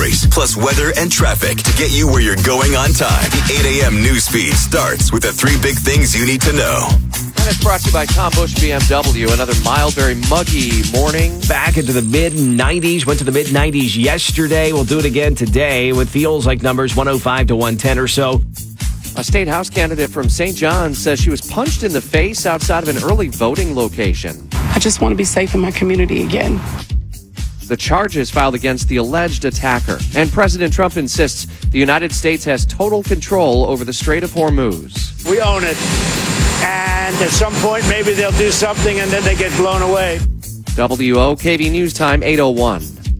stories, plus weather and traffic to get you where you're going on time. The 8 a.m. news feed starts with the 3 big things you need to know. And it's brought to you by Tom Busch BMW. Another mild, very muggy morning. Back into the mid-90s. Went to the mid-90s yesterday. We'll do it again today with feels like numbers 105 to 110 or so. A state house candidate from St. John's says she was punched in the face outside of an early voting location. I just want to be safe in my community again. The charges filed against the alleged attacker. And President Trump insists the United States has total control over the Strait of Hormuz. We own it. And at some point, maybe they'll do something and then they get blown away. WOKV News Time, 8:01.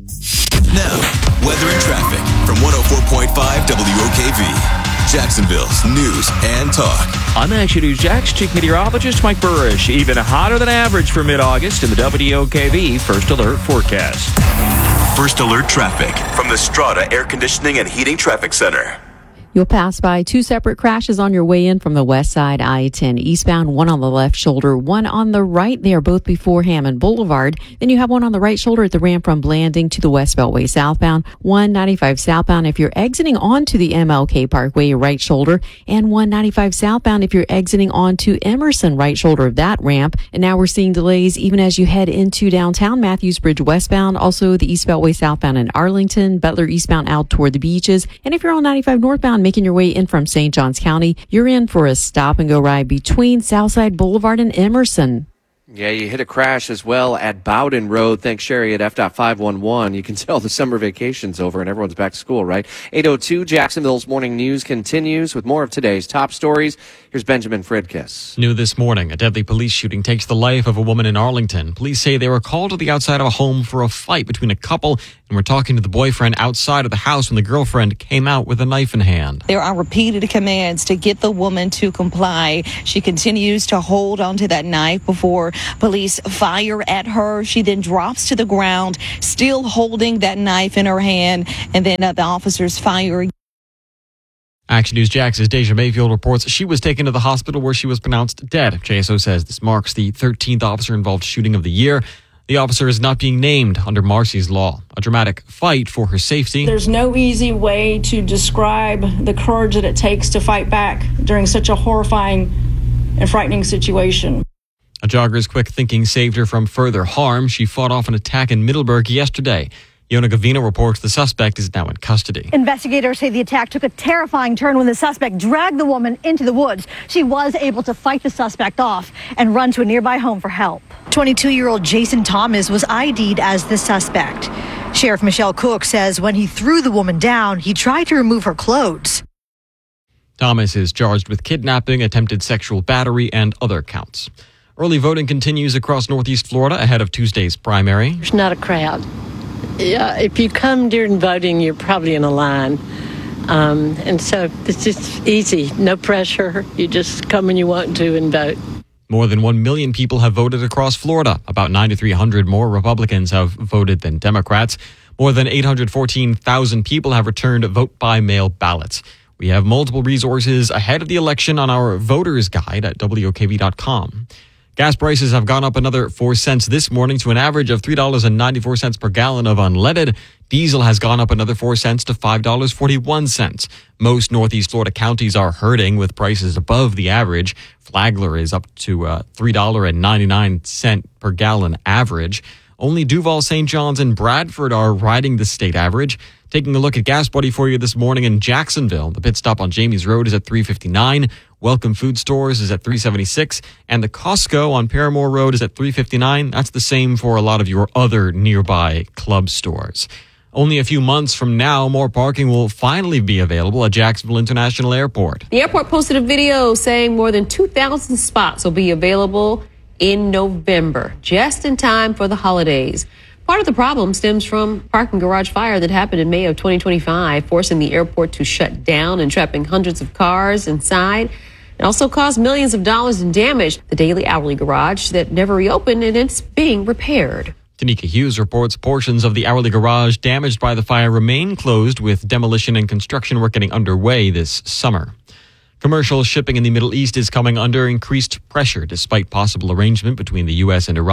Now, weather and traffic from 104.5 WOKV. Jacksonville's news and talk. I'm Action News Jax Chief Meteorologist Mike Burrish. Even hotter than average for mid-August in the WOKV First Alert forecast. First Alert traffic from the Strata Air Conditioning and Heating Traffic Center. You'll pass by 2 separate crashes on your way in from the west side I-10 eastbound, one on the left shoulder, one on the right. They are both before Hammond Boulevard. Then you have one on the right shoulder at the ramp from Blanding to the West Beltway southbound, 195 southbound if you're exiting onto the MLK Parkway, right shoulder, and 195 southbound if you're exiting onto Emerson, right shoulder of that ramp. And now we're seeing delays even as you head into downtown Matthews Bridge westbound, also the East Beltway southbound in Arlington, Butler eastbound out toward the beaches. And if you're on 95 northbound, making your way in from St. Johns County, you're in for a stop-and-go ride between Southside Boulevard and Emerson. Yeah, you hit a crash as well at Bowden Road. Thanks, Sherry, at FDOT 511. You can tell the summer vacation's over and everyone's back to school, right? 8:02, Jacksonville's Morning News continues with more of today's top stories. Here's Benjamin Fridkiss. New this morning, a deadly police shooting takes the life of a woman in Arlington. Police say they were called to the outside of a home for a fight between a couple and were talking to the boyfriend outside of the house when the girlfriend came out with a knife in hand. There are repeated commands to get the woman to comply. She continues to hold onto that knife before police fire at her. She then drops to the ground, still holding that knife in her hand, and then the officers fire. Action News Jax's Deja Mayfield reports she was taken to the hospital where she was pronounced dead. JSO says this marks the 13th officer-involved shooting of the year. The officer is not being named under Marcy's law. A dramatic fight for her safety. There's no easy way to describe the courage that it takes to fight back during such a horrifying and frightening situation. A jogger's quick thinking saved her from further harm. She fought off an attack in Middleburg yesterday. Yona Gavino reports the suspect is now in custody. Investigators say the attack took a terrifying turn when the suspect dragged the woman into the woods. She was able to fight the suspect off and run to a nearby home for help. 22-year-old Jason Thomas was ID'd as the suspect. Sheriff Michelle Cook says when he threw the woman down, he tried to remove her clothes. Thomas is charged with kidnapping, attempted sexual battery, and other counts. Early voting continues across Northeast Florida ahead of Tuesday's primary. There's not a crowd. Yeah, if you come during voting, you're probably in a line. And so it's just easy, no pressure. You just come when you want to and vote. More than 1 million people have voted across Florida. About 9,300 more Republicans have voted than Democrats. More than 814,000 people have returned vote-by-mail ballots. We have multiple resources ahead of the election on our voters guide at WOKV.com. Gas prices have gone up another 4 cents this morning to an average of $3.94 per gallon of unleaded. Diesel has gone up another 4 cents to $5.41. Most Northeast Florida counties are hurting with prices above the average. Flagler is up to $3.99 per gallon average. Only Duval, St. John's, and Bradford are riding the state average. Taking a look at Gas Buddy for you this morning in Jacksonville. The pit stop on Jamies Road is at $3.59. Welcome Food Stores is at $3.76. And the Costco on Paramore Road is at $3.59. That's the same for a lot of your other nearby club stores. Only a few months from now, more parking will finally be available at Jacksonville International Airport. The airport posted a video saying more than 2,000 spots will be available in November, just in time for the holidays. Part of the problem stems from a parking garage fire that happened in May of 2025, forcing the airport to shut down and trapping hundreds of cars inside. It also caused millions of dollars in damage. The Daily Hourly Garage that never reopened, and it's being repaired. Tanika Hughes reports portions of the Hourly Garage damaged by the fire remain closed, with demolition and construction work getting underway this summer. Commercial shipping in the Middle East is coming under increased pressure despite possible arrangement between the U.S. and Iran.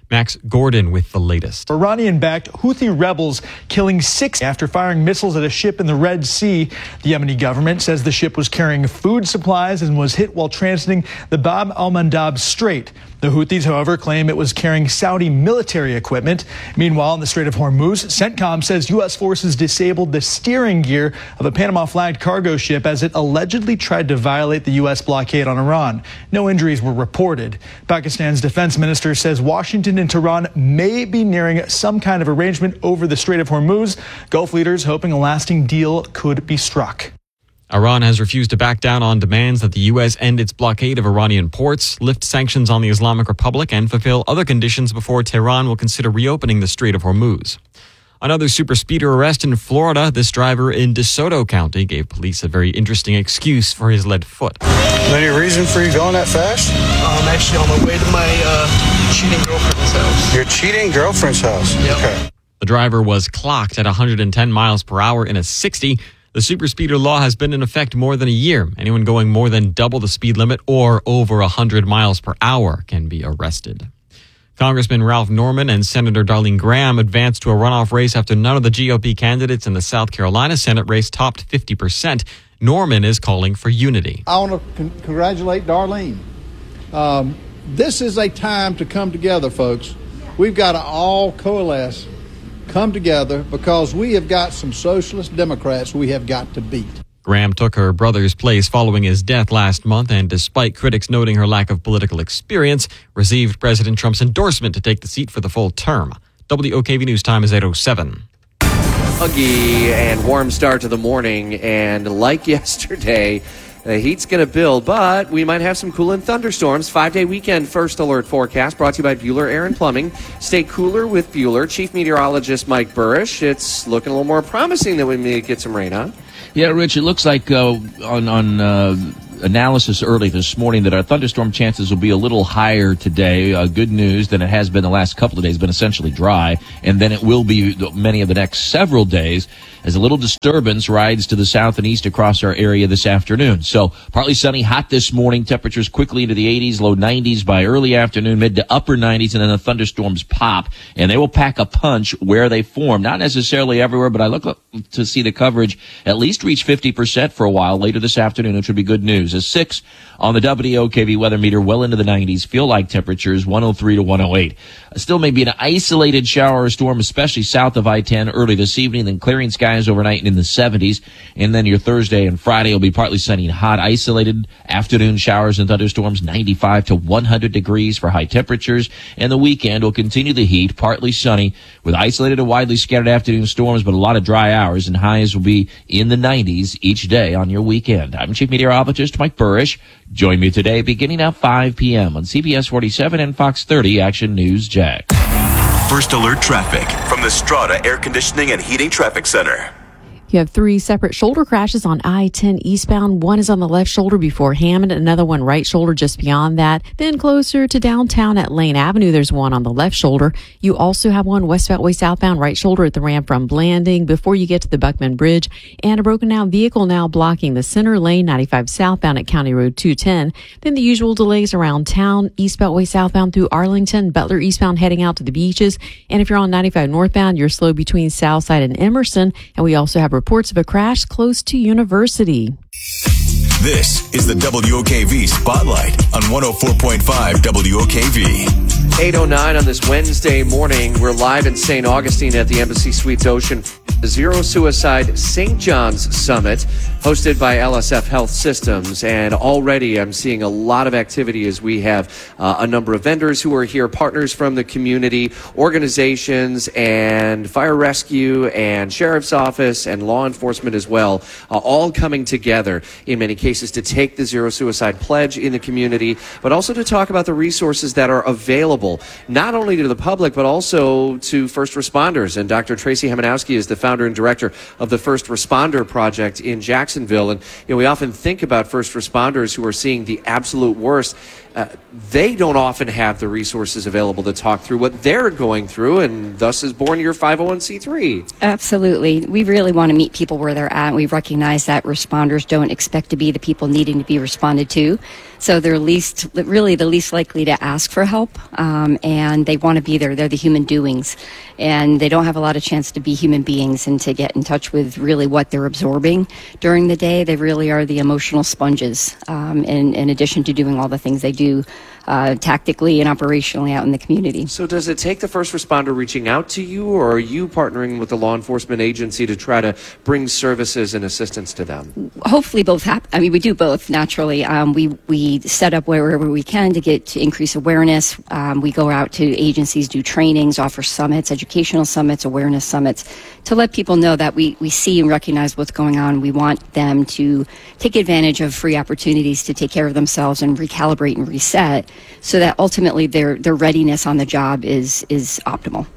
Max Gordon with the latest. Iranian-backed Houthi rebels killing 6 after firing missiles at a ship in the Red Sea. The Yemeni government says the ship was carrying food supplies and was hit while transiting the Bab al-Mandab Strait. The Houthis, however, claim it was carrying Saudi military equipment. Meanwhile, in the Strait of Hormuz, CENTCOM says U.S. forces disabled the steering gear of a Panama-flagged cargo ship as it allegedly tried to violate the U.S. blockade on Iran. No injuries were reported. Pakistan's defense minister says Washington and Tehran may be nearing some kind of arrangement over the Strait of Hormuz. Gulf leaders hoping a lasting deal could be struck. Iran has refused to back down on demands that the U.S. end its blockade of Iranian ports, lift sanctions on the Islamic Republic, and fulfill other conditions before Tehran will consider reopening the Strait of Hormuz. Another super speeder arrest in Florida. This driver in DeSoto County gave police a very interesting excuse for his lead foot. Any reason for you going that fast? I'm actually on my way to my cheating girlfriend's house. Your cheating girlfriend's house? Yep. Okay. The driver was clocked at 110 miles per hour in a 60. The super speeder law has been in effect more than a year. Anyone going more than double the speed limit or over 100 miles per hour can be arrested. Congressman Ralph Norman and Senator Darlene Graham advanced to a runoff race after none of the GOP candidates in the South Carolina Senate race topped 50%. Norman is calling for unity. I want to congratulate Darlene. This is a time to come together, folks. We've got to all coalesce, come together, because we have got some socialist Democrats we have got to beat. Graham took her brother's place following his death last month, and despite critics noting her lack of political experience, received President Trump's endorsement to take the seat for the full term. WOKV News time is 8:07. Muggy and warm start to the morning, and like yesterday, the heat's going to build, but we might have some cooling thunderstorms. 5-day weekend first alert forecast brought to you by Bueller Air and Plumbing. Stay cooler with Bueller. Chief Meteorologist Mike Burrish. It's looking a little more promising that we may get some rain, huh? Yeah, Rich, it looks like on analysis early this morning that our thunderstorm chances will be a little higher today. Good news than it has been the last couple of days, been essentially dry. And then it will be many of the next several days as a little disturbance rides to the south and east across our area this afternoon. So partly sunny, hot this morning. Temperatures quickly into the 80s, low 90s by early afternoon, mid to upper 90s, and then the thunderstorms pop. And they will pack a punch where they form. Not necessarily everywhere, but I look to see the coverage at least reach 50% for a while later this afternoon, which would be good news. A 6 on the WOKV weather meter, well into the 90s. Feel like temperatures 103 to 108. Still maybe an isolated shower or storm, especially south of I-10 early this evening, then clearing skies overnight and in the 70s. And then your Thursday and Friday will be partly sunny and hot. Isolated afternoon showers and thunderstorms, 95 to 100 degrees for high temperatures. And the weekend will continue the heat, partly sunny with isolated and widely scattered afternoon storms, but a lot of dry hours, and highs will be in the 90s each day on your weekend. I'm Chief Meteorologist Mike Burrish. Join me today beginning at 5 p.m. on CBS 47 and Fox 30 Action News Jack. First alert traffic from the Strata Air Conditioning and Heating Traffic Center. You have 3 separate shoulder crashes on I-10 eastbound. One is on the left shoulder before Hammond, another one right shoulder just beyond that. Then closer to downtown at Lane Avenue, there's one on the left shoulder. You also have one west Beltway southbound right shoulder at the ramp from Blanding before you get to the Buckman Bridge. And a broken down vehicle now blocking the center lane 95 southbound at County Road 210. Then the usual delays around town, east Beltway southbound through Arlington, Butler eastbound heading out to the beaches. And if you're on 95 northbound, you're slow between Southside and Emerson. And we also have reports of a crash close to University. This is the WOKV Spotlight on 104.5 WOKV. 8:09 on this Wednesday morning. We're live in St. Augustine at the Embassy Suites Ocean. The Zero Suicide St. John's Summit, hosted by LSF Health Systems. And already I'm seeing a lot of activity as we have a number of vendors who are here, partners from the community, organizations, and fire rescue, and sheriff's office, and law enforcement as well, all coming together in many cases to take the Zero Suicide Pledge in the community, but also to talk about the resources that are available, not only to the public, but also to first responders. And Dr. Tracy Hemanowski is the founder and director of the First Responder Project in Jacksonville. And we often think about first responders who are seeing the absolute worst. they don't often have the resources available to talk through what they're going through, and thus is born your 501c3. Absolutely. We really want to meet people where they're at. We recognize that responders don't expect to be the people needing to be responded to. So they're really the least likely to ask for help, and they want to be there. They're the human doings, and they don't have a lot of chance to be human beings and to get in touch with really what they're absorbing during the day. They really are the emotional sponges, in addition to doing all the things they do tactically and operationally out in the community. So does it take the first responder reaching out to you, or are you partnering with the law enforcement agency to try to bring services and assistance to them? Hopefully both happen. I mean, we do both naturally. We set up wherever we can to increase awareness. We go out to agencies, do trainings, offer summits, educational summits, awareness summits, to let people know that we see and recognize what's going on. We want them to take advantage of free opportunities to take care of themselves and recalibrate and reset, so that ultimately their readiness on the job is optimal.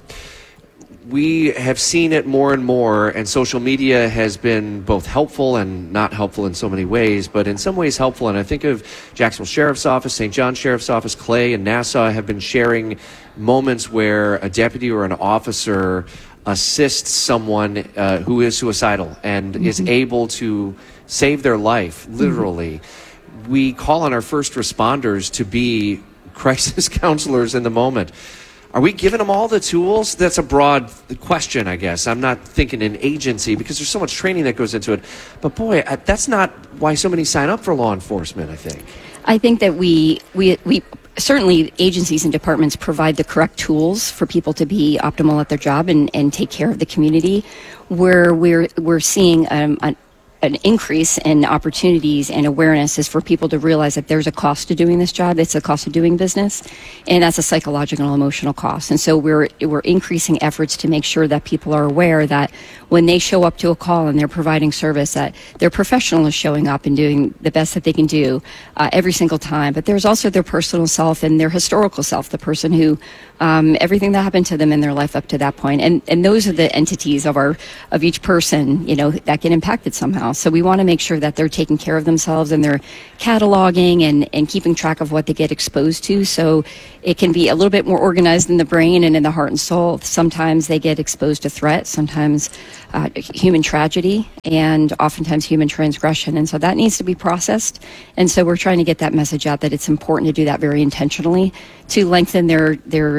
We have seen it more and more, and social media has been both helpful and not helpful in so many ways, but in some ways helpful. And I think of Jacksonville Sheriff's Office, St. John Sheriff's Office, Clay, and Nassau have been sharing moments where a deputy or an officer assists someone who is suicidal and is able to save their life, literally. We call on our first responders to be crisis counselors in the moment. Are we giving them all the tools? That's a broad question, I guess. I'm not thinking an agency because there's so much training that goes into it. But boy, that's not why so many sign up for law enforcement, I think. I think that we certainly agencies and departments provide the correct tools for people to be optimal at their job and take care of the community. Where we're seeing an increase in opportunities and awareness is for people to realize that there's a cost to doing this job. It's a cost of doing business, and that's a psychological and emotional cost. And so we're increasing efforts to make sure that people are aware that when they show up to a call and they're providing service, that their professional is showing up and doing the best that they can do every single time. But there's also their personal self and their historical self, the person who everything that happened to them in their life up to that point. And those are the entities of each person, that get impacted somehow. So we want to make sure that they're taking care of themselves and they're cataloging and keeping track of what they get exposed to. So it can be a little bit more organized in the brain and in the heart and soul. Sometimes they get exposed to threat, sometimes human tragedy, and oftentimes human transgression. And so that needs to be processed. And so we're trying to get that message out that it's important to do that very intentionally to lengthen their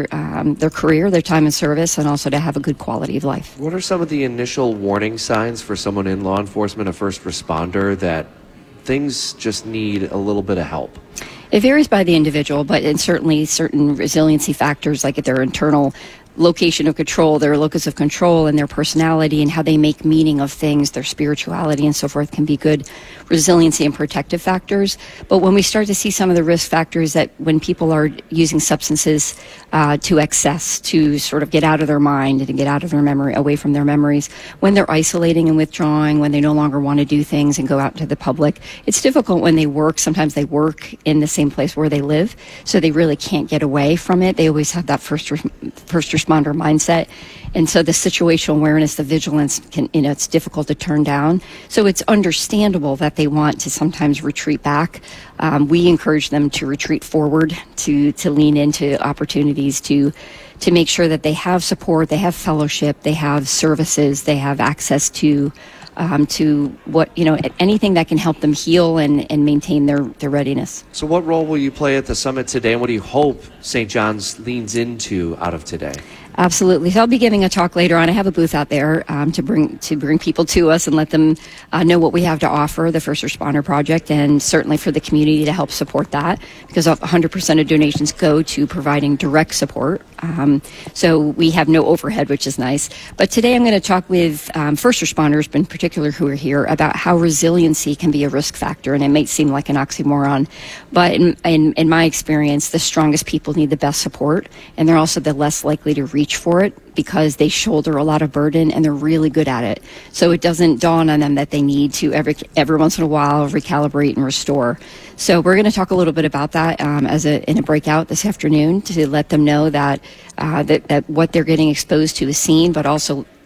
career, their time in service, and also to have a good quality of life. What are some of the initial warning signs for someone in law enforcement, a first responder, that things just need a little bit of help? It varies by the individual, but certainly certain resiliency factors like their internal location of control, their locus of control, and their personality and how they make meaning of things, their spirituality and so forth can be good resiliency and protective factors. But when we start to see some of the risk factors, that when people are using substances to excess, to sort of get out of their mind and get out of their memory, away from their memories, when they're isolating and withdrawing, when they no longer want to do things and go out to the public, it's difficult when they work. Sometimes they work in the same place where they live, so they really can't get away from it. They always have that first responder mindset. And so the situational awareness, the vigilance, it's difficult to turn down. So it's understandable that they want to sometimes retreat back. We encourage them to retreat forward, to lean into opportunities to make sure that they have support, they have fellowship, they have services, they have access to what, anything that can help them heal and maintain their readiness. So what role will you play at the summit today, and what do you hope St. John's leans into out of today? Absolutely. So I'll be giving a talk later on. I have a booth out there to bring people to us and let them know what we have to offer, the First Responder Project, and certainly for the community to help support that, because 100% of donations go to providing direct support. So we have no overhead, which is nice. But today I'm going to talk with first responders, in particular, who are here, about how resiliency can be a risk factor. And it might seem like an oxymoron, but in my experience, the strongest people need the best support, and they're also the less likely to reach for it because they shoulder a lot of burden and they're really good at it. So it doesn't dawn on them that they need to every once in a while recalibrate and restore. So we're going to talk a little bit about that in a breakout this afternoon, to let them know that that what they're getting exposed to is seen, but also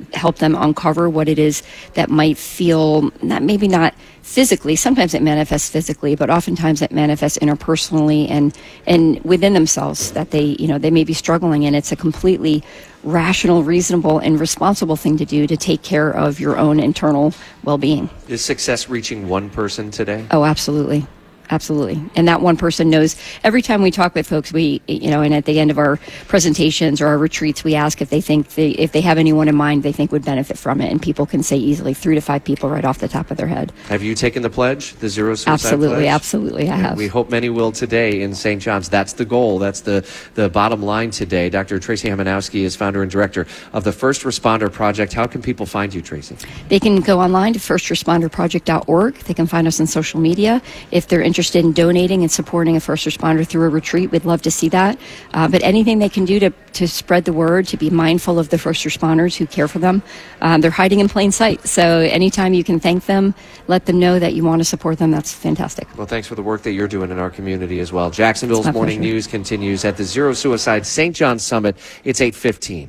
help them uncover what it is that might feel maybe not physically. Sometimes it manifests physically, but oftentimes it manifests interpersonally and within themselves, that they may be struggling, and it's a completely rational, reasonable, and responsible thing to do to take care of your own internal well-being. Is success reaching one person today? Oh, absolutely. Absolutely. And that one person knows. Every time we talk with folks, and at the end of our presentations or our retreats, we ask if they have anyone in mind they think would benefit from it. And people can say easily 3 to 5 people right off the top of their head. Have you taken the pledge, the Zero Suicide Absolutely, pledge? absolutely, I have. We hope many will today in St. John's. That's the goal. That's the bottom line today. Dr. Tracy Hamanowski is founder and director of the First Responder Project. How can people find you, Tracy? They can go online to firstresponderproject.org. They can find us on social media. If they're interested in donating and supporting a first responder through a retreat, we'd love to see that. But anything they can do to spread the word, to be mindful of the first responders who care for them, they're hiding in plain sight. So anytime you can thank them, let them know that you want to support them, that's fantastic. Well, thanks for the work that you're doing in our community as well. Jacksonville's Morning News continues at the Zero Suicide St. John's Summit. It's 8:15.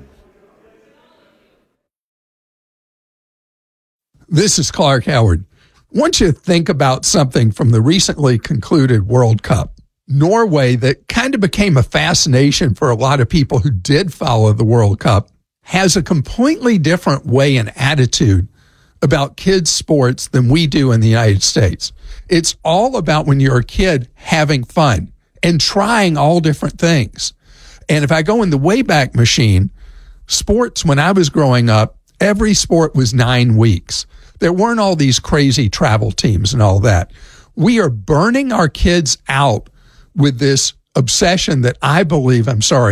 This is Clark Howard. I want you to think about something from the recently concluded World Cup. Norway, that kind of became a fascination for a lot of people who did follow the World Cup, has a completely different way and attitude about kids' sports than we do in the United States. It's all about, when you're a kid, having fun and trying all different things. And if I go in the Wayback Machine, sports, when I was growing up, every sport was 9 weeks. There weren't all these crazy travel teams and all that. We are burning our kids out with this obsession that I believe,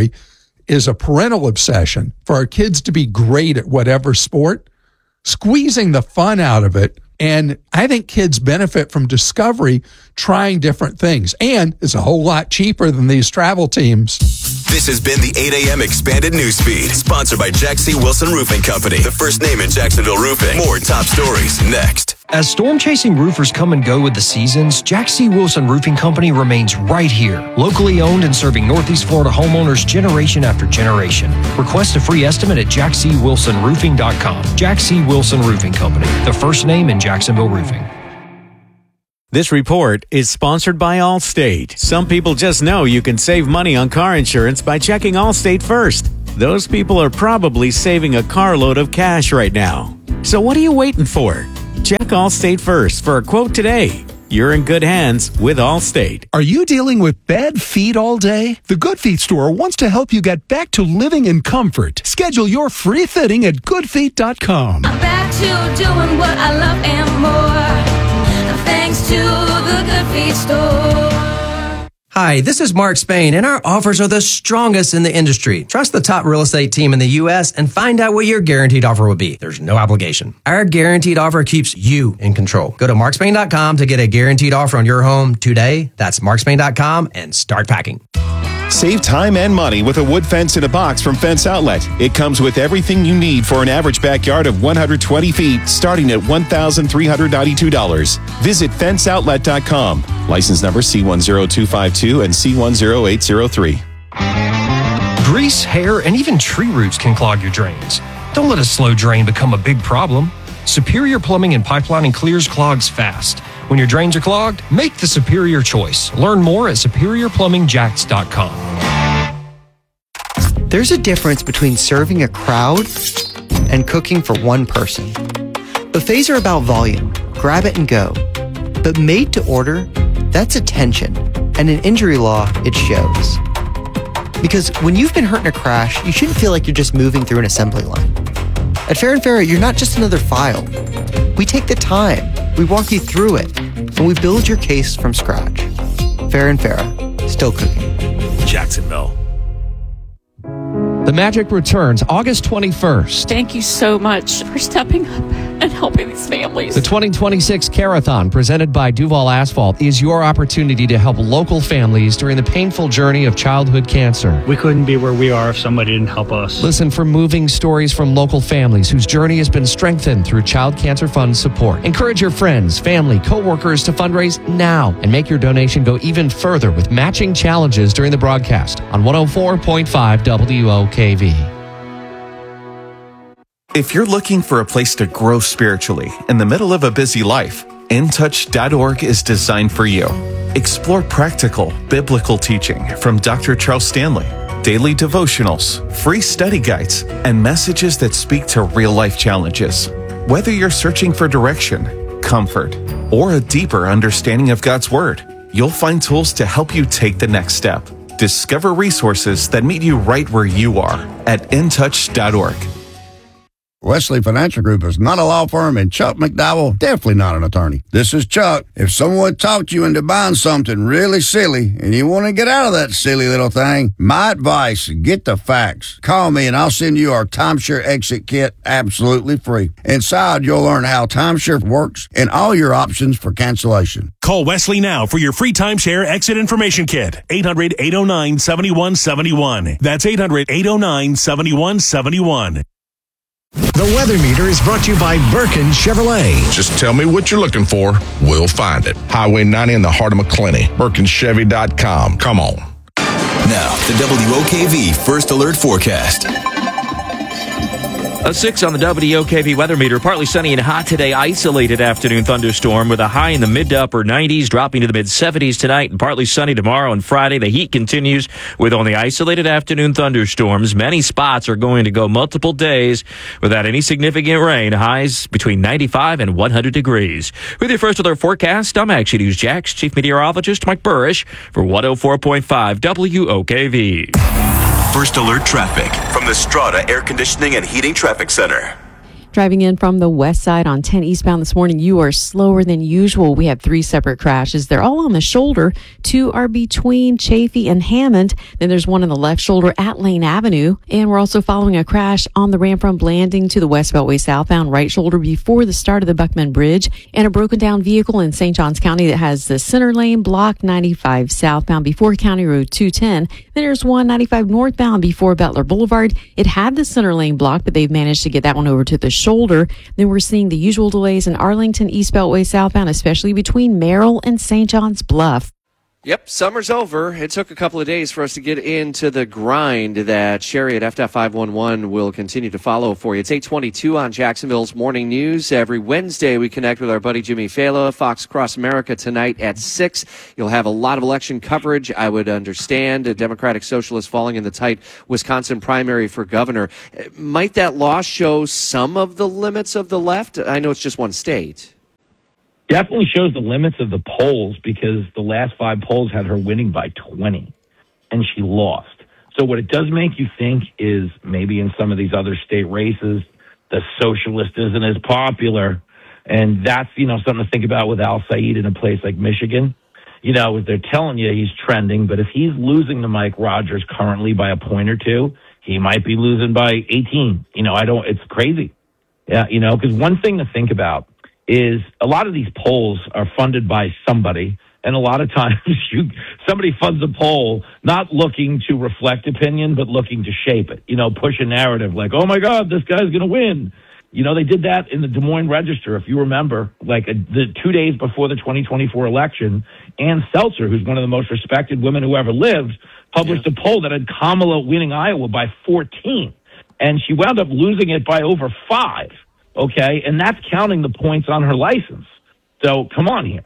is a parental obsession for our kids to be great at whatever sport, squeezing the fun out of it. And I think kids benefit from discovery, trying different things. And it's a whole lot cheaper than these travel teams. This has been the 8 a.m. Expanded Newsfeed, sponsored by Jack C. Wilson Roofing Company, the first name in Jacksonville roofing. More top stories next. As storm-chasing roofers come and go with the seasons, Jack C. Wilson Roofing Company remains right here, locally owned and serving Northeast Florida homeowners generation after generation. Request a free estimate at jackcwilsonroofing.com. Jack C. Wilson Roofing Company, the first name in Jacksonville roofing. This report is sponsored by Allstate. Some people just know you can save money on car insurance by checking Allstate first. Those people are probably saving a carload of cash right now. So what are you waiting for? Check Allstate first for a quote today. You're in good hands with Allstate. Are you dealing with bad feet all day? The Good Feet store wants to help you get back to living in comfort. Schedule your free fitting at goodfeet.com. I'm back to doing what I love and more. Thanks to the Good Feet store. Hi, this is Mark Spain, and our offers are the strongest in the industry. Trust the top real estate team in the U.S. and find out what your guaranteed offer will be. There's no obligation. Our guaranteed offer keeps you in control. Go to markspain.com to get a guaranteed offer on your home today. That's markspain.com and start packing. Save time and money with a wood fence in a box from Fence Outlet. It comes with everything you need for an average backyard of 120 feet, starting at $1,392. Visit fenceoutlet.com. License number C10252 and C10803. Grease, hair, and even tree roots can clog your drains. Don't let a slow drain become a big problem. Superior Plumbing and Pipelining clears clogs fast. When your drains are clogged, make the superior choice. Learn more at superiorplumbingjacks.com. There's a difference between serving a crowd and cooking for one person. Buffets are about volume, grab it and go. But made to order, that's attention. And in injury law, it shows. Because when you've been hurt in a crash, you shouldn't feel like you're just moving through an assembly line. At Fair and Fair, you're not just another file. We take the time, we walk you through it, and we build your case from scratch. Fair and Fair, still cooking. Jacksonville. The Magic returns August 21st. Thank you so much for stepping up and helping these families. The 2026 Carathon, presented by Duval Asphalt, is your opportunity to help local families during the painful journey of childhood cancer. We couldn't be where we are if somebody didn't help us. Listen for moving stories from local families whose journey has been strengthened through Child Cancer Fund support. Encourage your friends, family, co-workers to fundraise now and make your donation go even further with matching challenges during the broadcast on 104.5 WOKV. If you're looking for a place to grow spiritually in the middle of a busy life, InTouch.org is designed for you. Explore practical, biblical teaching from Dr. Charles Stanley, daily devotionals, free study guides, and messages that speak to real-life challenges. Whether you're searching for direction, comfort, or a deeper understanding of God's Word, you'll find tools to help you take the next step. Discover resources that meet you right where you are at InTouch.org. Wesley Financial Group is not a law firm, and Chuck McDowell definitely not an attorney. This is Chuck. If someone talked you into buying something really silly and you want to get out of that silly little thing, my advice, get the facts. Call me and I'll send you our timeshare exit kit absolutely free. Inside, you'll learn how timeshare works and all your options for cancellation. Call Wesley now for your free timeshare exit information kit. 800-809-7171. That's 800-809-7171. The Weather Meter is brought to you by Birkin Chevrolet. Just tell me what you're looking for. We'll find it. Highway 90 in the heart of McClenny. BirkinChevy.com. Come on. Now, the WOKV First Alert Forecast. A 6 on the WOKV weather meter. Partly sunny and hot today. Isolated afternoon thunderstorm with a high in the mid to upper 90s, dropping to the mid 70s tonight, and partly sunny tomorrow and Friday. The heat continues with only isolated afternoon thunderstorms. Many spots are going to go multiple days without any significant rain. Highs between 95 and 100 degrees. With your First Alert forecast, I'm Action News Jax Chief Meteorologist Mike Burrish for 104.5 WOKV. First Alert traffic from the Strata Air Conditioning and Heating Traffic Center. Driving in from the west side on 10 eastbound this morning, you are slower than usual. We have 3 separate crashes. They're all on the shoulder. 2 are between Chaffee and Hammond. Then there's one on the left shoulder at Lane Avenue. And we're also following a crash on the ramp from Blanding to the West Beltway southbound right shoulder before the start of the Buckman Bridge. And a broken down vehicle in St. Johns County that has the center lane blocked 95 southbound before County Road 210. Then there's 195 northbound before Butler Boulevard. It had the center lane blocked, but they've managed to get that one over to the shoulder. Then we're seeing the usual delays in Arlington East Beltway southbound, especially between Merrill and St. John's Bluff. Yep, summer's over. It took a couple of days for us to get into the grind that Sherry at FDOT511 will continue to follow for you. It's 8:22 on Jacksonville's Morning News. Every Wednesday, we connect with our buddy Jimmy Fala, Fox Across America, tonight at 6. You'll have a lot of election coverage. I would understand a Democratic Socialist falling in the tight Wisconsin primary for governor. Might that loss show some of the limits of the left? I know it's just one state. Definitely shows the limits of the polls, because the last 5 polls had her winning by 20, and she lost. So what it does make you think is maybe in some of these other state races, the socialist isn't as popular. And that's, something to think about with Al Said in a place like Michigan. They're telling you he's trending, but if he's losing to Mike Rogers currently by a point or 2, he might be losing by 18. It's crazy. Yeah, because one thing to think about is a lot of these polls are funded by somebody, and a lot of times somebody funds a poll not looking to reflect opinion, but looking to shape it, push a narrative like, oh my God, this guy's going to win. They did that in the Des Moines Register, if you remember, the 2 days before the 2024 election. Ann Seltzer, who's one of the most respected women who ever lived, published a poll that had Kamala winning Iowa by 14, and she wound up losing it by over 5. Okay, and that's counting the points on her license. So come on here.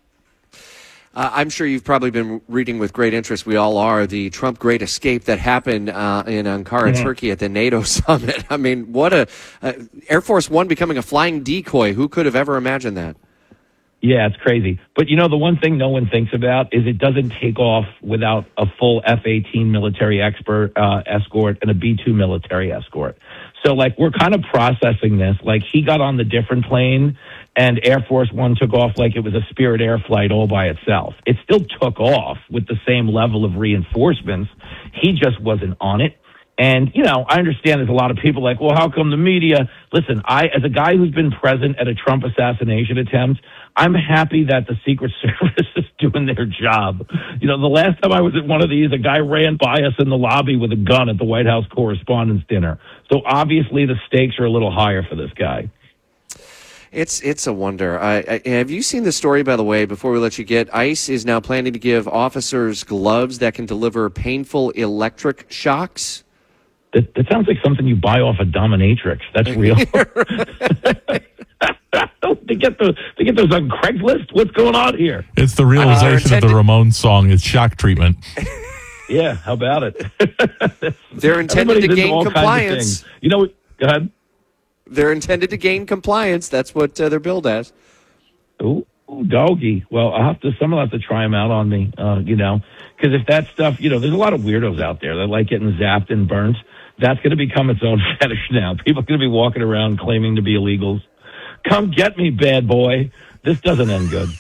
I'm sure you've probably been reading with great interest, we all are, the Trump Great Escape that happened in Ankara, Turkey at the NATO summit. I mean, what Air Force One becoming a flying decoy. Who could have ever imagined that? Yeah, it's crazy. But, the one thing no one thinks about is it doesn't take off without a full F-18 military escort and a B-2 military escort. So, we're kind of processing this. He got on the different plane, and Air Force One took off like it was a Spirit Air flight all by itself. It still took off with the same level of reinforcements. He just wasn't on it. And, I understand there's a lot of people like, well, how come the media? Listen, as a guy who's been present at a Trump assassination attempt, I'm happy that the Secret Service is doing their job. The last time I was at one of these, a guy ran by us in the lobby with a gun at the White House Correspondents' Dinner. So obviously the stakes are a little higher for this guy. It's a wonder. Have you seen the story, by the way, before we let you get? ICE is now planning to give officers gloves that can deliver painful electric shocks. That sounds like something you buy off a dominatrix. That's real. They get those on Craigslist. What's going on here? It's the realization of the Ramones song. It's shock treatment. Yeah, how about it? They're intended to gain compliance. You know what? Go ahead. They're intended to gain compliance. That's what they're billed as. Ooh, doggy. Well, someone will have to try them out on me, because if that stuff, there's a lot of weirdos out there that like getting zapped and burnt. That's going to become its own fetish now. People are going to be walking around claiming to be illegals. Come get me, bad boy. This doesn't end good.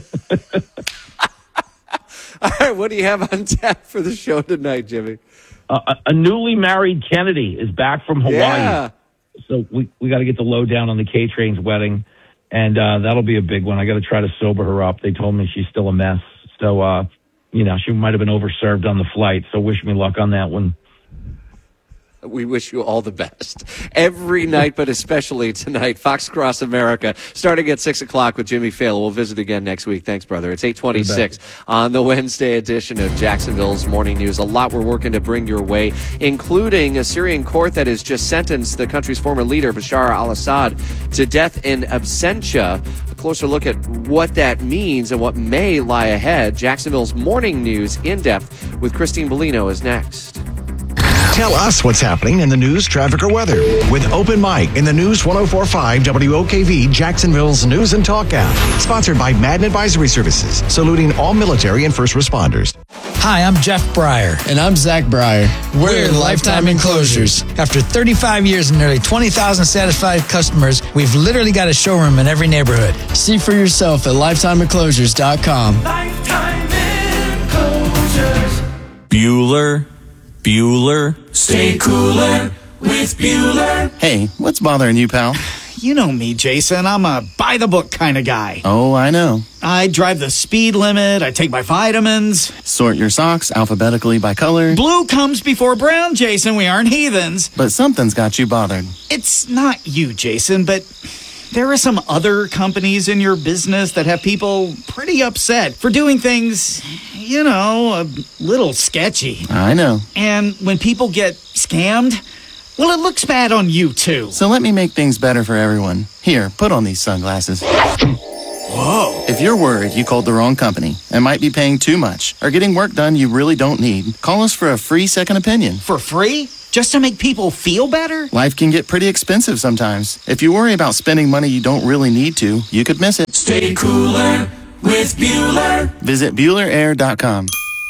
All right, what do you have on tap for the show tonight, Jimmy? A newly married Kennedy is back from Hawaii. Yeah. So we got to get the lowdown on the K-Train's wedding, and that'll be a big one. I got to try to sober her up. They told me she's still a mess. So, she might have been overserved on the flight, so wish me luck on that one. We wish you all the best. Every night, but especially tonight, Fox Cross America, starting at 6 o'clock with Jimmy Fallon. We'll visit again next week. Thanks, brother. It's 8:26 on the Wednesday edition of Jacksonville's Morning News. A lot we're working to bring your way, including a Syrian court that has just sentenced the country's former leader, Bashar al-Assad, to death in absentia. A closer look at what that means and what may lie ahead. Jacksonville's Morning News in-depth with Christine Bellino is next. Tell us what's happening in the news, traffic, or weather with Open Mic in the News 104.5 WOKV, Jacksonville's News and Talk app. Sponsored by Madden Advisory Services, saluting all military and first responders. Hi, I'm Jeff Breyer. And I'm Zach Breyer. We're Lifetime Enclosures. After 35 years and nearly 20,000 satisfied customers, we've literally got a showroom in every neighborhood. See for yourself at lifetimeenclosures.com. Lifetime Enclosures. Bueller, stay cooler with Bueller. Hey, what's bothering you, pal? You know me, Jason. I'm a by-the-book kind of guy. Oh, I know. I drive the speed limit. I take my vitamins. Sort your socks alphabetically by color. Blue comes before brown, Jason. We aren't heathens. But something's got you bothered. It's not you, Jason, but there are some other companies in your business that have people pretty upset for doing things, a little sketchy. I know. And when people get scammed, well, it looks bad on you, too. So let me make things better for everyone. Here, put on these sunglasses. Whoa. If you're worried you called the wrong company and might be paying too much or getting work done you really don't need, call us for a free second opinion. For free? Just to make people feel better? Life can get pretty expensive sometimes. If you worry about spending money you don't really need to, you could miss it. Stay cooler with Bueller. Visit BuellerAir.com.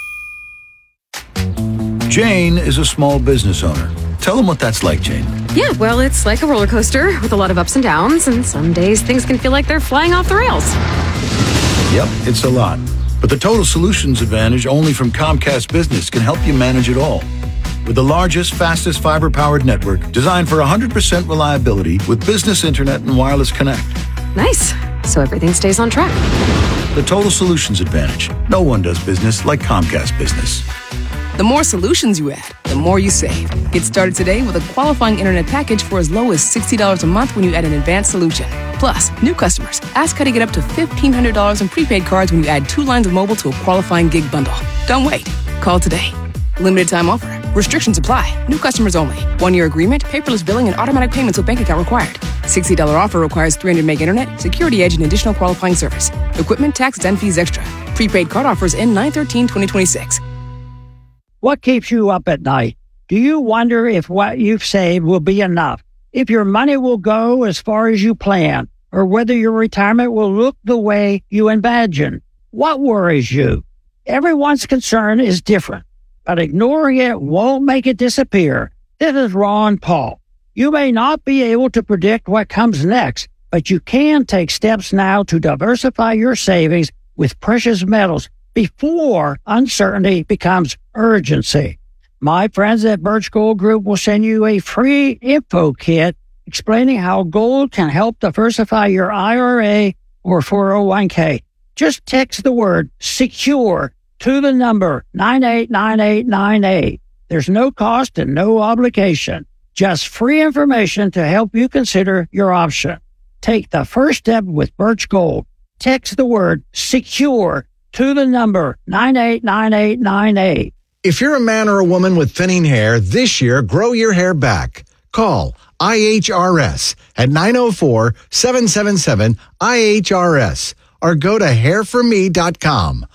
Jane is a small business owner. Tell them what that's like, Jane. Yeah, well, it's like a roller coaster with a lot of ups and downs, and some days things can feel like they're flying off the rails. Yep, it's a lot. But the Total Solutions Advantage only from Comcast Business can help you manage it all. With the largest, fastest fiber-powered network designed for 100% reliability with business internet and wireless connect. Nice. So everything stays on track. The Total Solutions Advantage. No one does business like Comcast Business. The more solutions you add, the more you save. Get started today with a qualifying internet package for as low as $60 a month when you add an advanced solution. Plus, new customers, ask how to get up to $1,500 in prepaid cards when you add 2 lines of mobile to a qualifying gig bundle. Don't wait. Call today. Limited time offer. Restrictions apply. New customers only. 1-year agreement, paperless billing, and automatic payments with bank account required. $60 offer requires 300 meg internet, security edge, and additional qualifying service. Equipment, tax, and fees extra. Prepaid card offers end 9/13/2026. What keeps you up at night? Do you wonder if what you've saved will be enough? If your money will go as far as you plan? Or whether your retirement will look the way you imagine? What worries you? Everyone's concern is different, but ignoring it won't make it disappear. This is Ron Paul. You may not be able to predict what comes next, but you can take steps now to diversify your savings with precious metals before uncertainty becomes urgency. My friends at Birch Gold Group will send you a free info kit explaining how gold can help diversify your IRA or 401k. Just text the word SECURE to the number 989898. There's no cost and no obligation. Just free information to help you consider your option. Take the first step with Birch Gold. Text the word SECURE to the number 989898. If you're a man or a woman with thinning hair, this year, grow your hair back. Call IHRS at 904-777-IHRS or go to hairforme.com.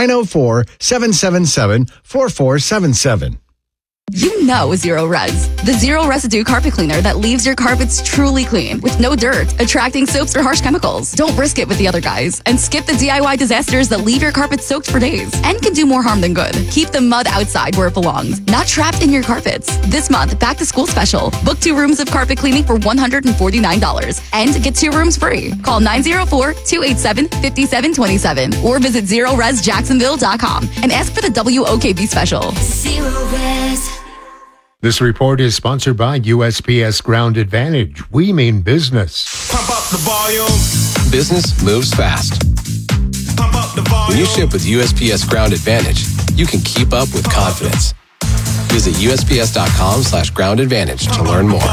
904-777-4477. You know Zero Res, the zero residue carpet cleaner that leaves your carpets truly clean with no dirt, attracting soaps or harsh chemicals. Don't risk it with the other guys and skip the DIY disasters that leave your carpet soaked for days and can do more harm than good. Keep the mud outside where it belongs, not trapped in your carpets. This month, back to school special. Book 2 rooms of carpet cleaning for $149 and get 2 rooms free. Call 904-287-5727 or visit ZeroResJacksonville.com and ask for the WOKV special. Zero Res. This report is sponsored by USPS Ground Advantage. We mean business. Pump up the volume. Business moves fast. Pump up the volume. When you ship with USPS Ground Advantage, you can keep up with confidence. Visit USPS.com/Ground Advantage to learn more.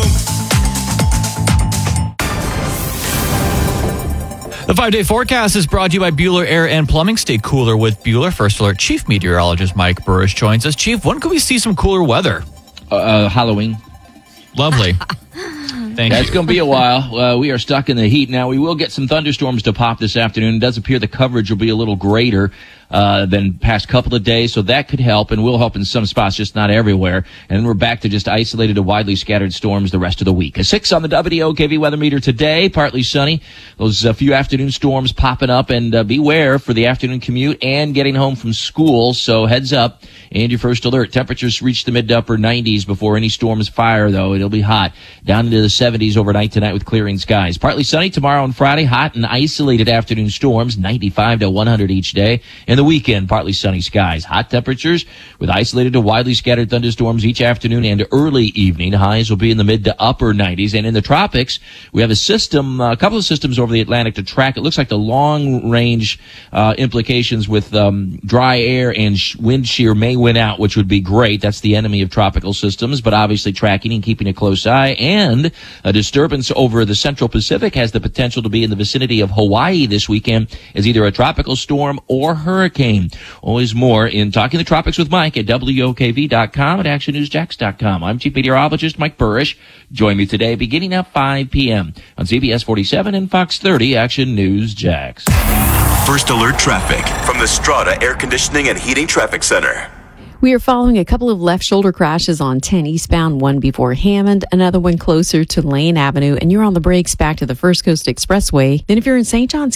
The 5-day forecast is brought to you by Bueller Air and Plumbing. Stay cooler with Bueller. First Alert Chief Meteorologist Mike Burrish joins us. Chief, when can we see some cooler weather? Halloween. Lovely. Thank you. It's going to be a while. We are stuck in the heat now. We will get some thunderstorms to pop this afternoon. It does appear the coverage will be a little greater than past couple of days, so that could help and will help in some spots, just not everywhere. And then we're back to just isolated to widely scattered storms the rest of the week. A 6 on the WOKV weather meter today, partly sunny. Those few afternoon storms popping up, and beware for the afternoon commute and getting home from school. So heads up and your first alert. Temperatures reach the mid to upper 90s before any storms fire, though. It'll be hot down into the 70s overnight tonight with clearing skies. Partly sunny tomorrow and Friday. Hot and isolated afternoon storms, 95 to 100 each day. And the weekend, partly sunny skies. Hot temperatures with isolated to widely scattered thunderstorms each afternoon and early evening. Highs will be in the mid to upper 90s. And in the tropics, we have a couple of systems over the Atlantic to track. It looks like the long range implications with dry air and wind shear may win out, which would be great. That's the enemy of tropical systems, but obviously tracking and keeping a close eye. And a disturbance over the central Pacific has the potential to be in the vicinity of Hawaii this weekend as either a tropical storm or hurricane. Always more in Talking the Tropics with Mike at WOKV.com and ActionNewsJax.com. I'm Chief Meteorologist Mike Burrish. Join me today beginning at 5 p.m. on CBS 47 and Fox 30 Action News Jax. First Alert Traffic from the Strata Air Conditioning and Heating Traffic Center. We are following a couple of left shoulder crashes on 10 eastbound, one before Hammond, another one closer to Lane Avenue, and you're on the brakes back to the First Coast Expressway. Then if you're in St. John's